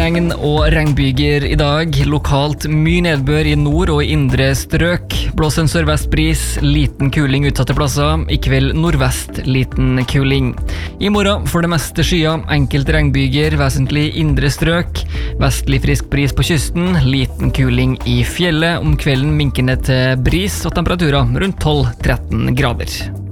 regn og regnbyger I dag. Lokalt mye nedbør I nord og indre strøk. Blåser en sørvestbris, liten kuling utsatte plasser. I kveld nordvest, liten kuling. I morgen for det meste skyer, enkelte regnbyger, vesentlig indre strøk. Vestlig frisk bris på kysten, liten kuling I fjellet. Om kvelden minkende til bris og temperaturer rundt 12-13 grader.